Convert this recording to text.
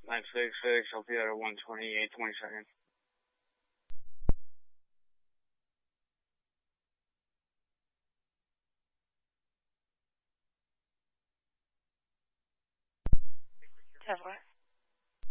966, I'll be there at 128, 22nd. Tesla.